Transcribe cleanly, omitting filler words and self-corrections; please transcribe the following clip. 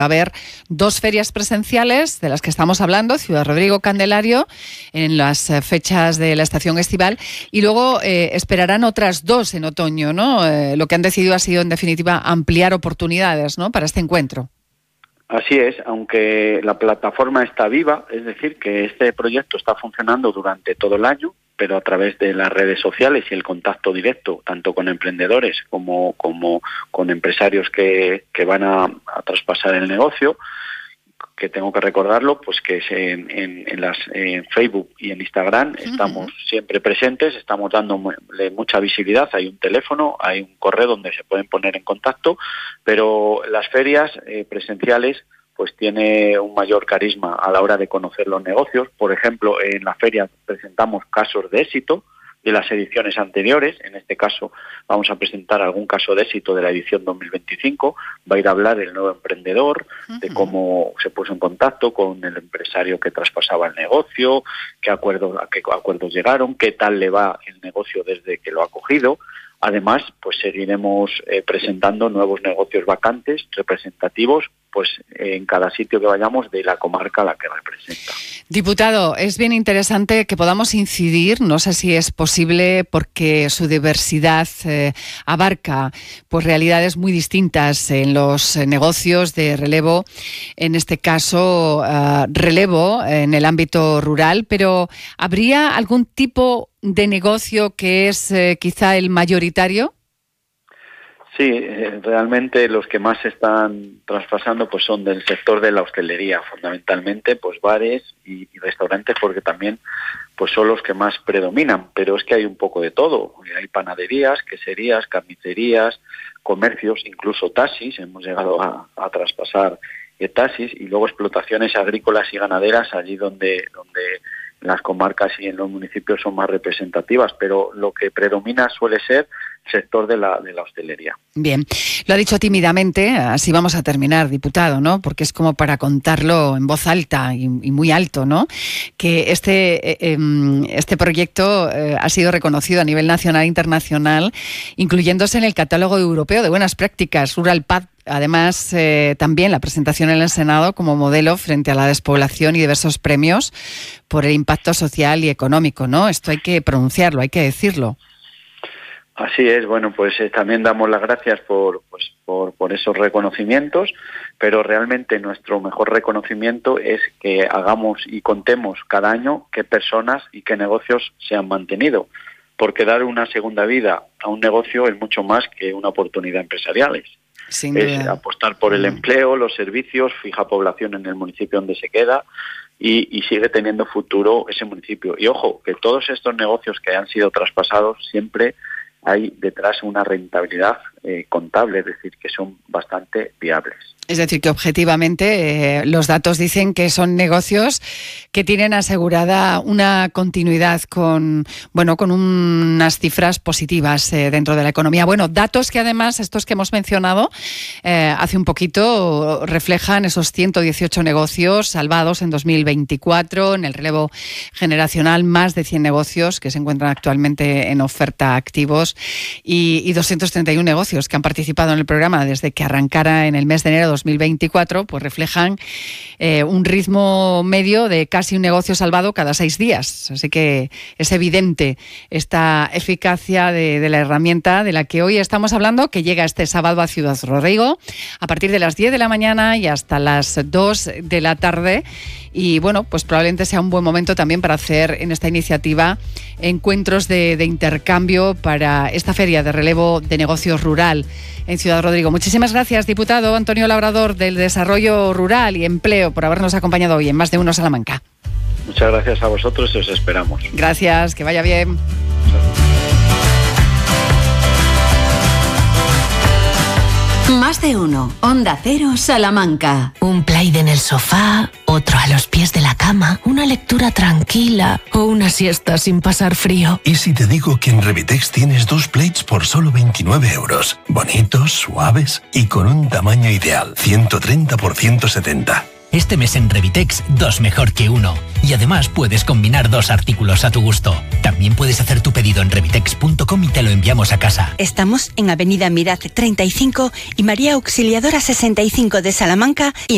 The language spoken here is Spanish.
Va a haber 2 ferias presenciales de las que estamos hablando, Ciudad Rodrigo, Candelario, en las fechas de la estación estival, y luego esperarán otras 2 en otoño, ¿no? Lo que han decidido ha sido, en definitiva, ampliar oportunidades, ¿no?, para este encuentro. Así es, aunque la plataforma está viva, es decir, que este proyecto está funcionando durante todo el año, pero a través de las redes sociales y el contacto directo, tanto con emprendedores como con empresarios que van a traspasar el negocio, que tengo que recordarlo, pues que es en Facebook y en Instagram estamos siempre presentes, estamos dándole mucha visibilidad, hay un teléfono, hay un correo donde se pueden poner en contacto, pero las ferias presenciales pues tiene un mayor carisma a la hora de conocer los negocios. Por ejemplo, en la feria presentamos casos de éxito de las ediciones anteriores. En este caso vamos a presentar algún caso de éxito de la edición 2025. Va a ir a hablar el nuevo emprendedor, de cómo se puso en contacto con el empresario que traspasaba el negocio, a qué acuerdos llegaron, qué tal le va el negocio desde que lo ha cogido. Además, pues seguiremos presentando nuevos negocios vacantes, representativos, pues en cada sitio que vayamos de la comarca a la que representa. Diputado, es bien interesante que podamos incidir, no sé si es posible porque su diversidad abarca pues realidades muy distintas en los negocios de relevo, en este caso relevo en el ámbito rural, pero ¿habría algún tipo de negocio que es quizá el mayoritario? Sí, realmente los que más se están traspasando pues son del sector de la hostelería, fundamentalmente pues bares y restaurantes, porque también pues son los que más predominan, pero es que hay un poco de todo, hay panaderías, queserías, carnicerías, comercios, incluso taxis, hemos llegado a traspasar taxis, y luego explotaciones agrícolas y ganaderas allí donde las comarcas y en los municipios son más representativas, pero lo que predomina suele ser el sector de la hostelería. Bien, lo ha dicho tímidamente, así vamos a terminar, diputado, ¿no? Porque es como para contarlo en voz alta y muy alto, ¿no? Que este proyecto ha sido reconocido a nivel nacional e internacional, incluyéndose en el catálogo europeo de buenas prácticas, Rural Path. Además, también la presentación en el Senado como modelo frente a la despoblación y diversos premios por el impacto social y económico, ¿no? Esto hay que pronunciarlo, hay que decirlo. Así es, bueno, pues también damos las gracias por esos reconocimientos, pero realmente nuestro mejor reconocimiento es que hagamos y contemos cada año qué personas y qué negocios se han mantenido, porque dar una segunda vida a un negocio es mucho más que una oportunidad empresarial. Es apostar por el empleo, los servicios, fija población en el municipio donde se queda y sigue teniendo futuro ese municipio. Y ojo, que todos estos negocios que han sido traspasados siempre hay detrás una rentabilidad contable, es decir, que son bastante viables. Es decir, que objetivamente los datos dicen que son negocios que tienen asegurada una continuidad con unas cifras positivas dentro de la economía. Bueno, datos que además, estos que hemos mencionado hace un poquito, reflejan esos 118 negocios salvados en 2024, en el relevo generacional, más de 100 negocios que se encuentran actualmente en oferta activos y 231 negocios que han participado en el programa desde que arrancara en el mes de enero de 2024, pues reflejan un ritmo medio de casi un negocio salvado cada 6 días. Así que es evidente esta eficacia de la herramienta de la que hoy estamos hablando, que llega este sábado a Ciudad Rodrigo a partir de las 10 de la mañana y hasta las 2 de la tarde. Y bueno, pues probablemente sea un buen momento también para hacer en esta iniciativa encuentros de intercambio para esta feria de relevo de negocios rural en Ciudad Rodrigo. Muchísimas gracias, diputado Antonio Labrador, del Desarrollo Rural y Empleo, por habernos acompañado hoy en Más de Uno Salamanca. Muchas gracias a vosotros y os esperamos. Gracias, que vaya bien. Más de Uno, Onda Cero, Salamanca. Un plaid en el sofá, otro a los pies de la cama, una lectura tranquila o una siesta sin pasar frío. ¿Y si te digo que en Revitex tienes 2 plaids por solo 29 euros? Bonitos, suaves y con un tamaño ideal, 130 por 170. Este mes en Revitex, 2 mejor que 1. Y además puedes combinar 2 artículos a tu gusto. También puedes hacer tu pedido en revitex.com y te lo enviamos a casa. Estamos en Avenida Miraz 35 y María Auxiliadora 65 de Salamanca y